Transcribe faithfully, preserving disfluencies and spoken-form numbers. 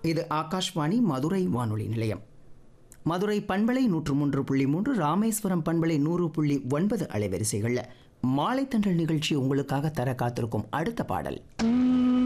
இது ஆகாஷ்வாணி மதுரை வானொலி நிலையம். மதுரை பண்பலை நூற்று மூன்று புள்ளி மூன்று, ராமேஸ்வரம் பண்பலை நூறு புள்ளி ஒன்பது அலைவரிசைகளில் மாலை தண்டல் நிகழ்ச்சி உங்களுக்காக தர காத்திருக்கும் அடுத்த பாடல்.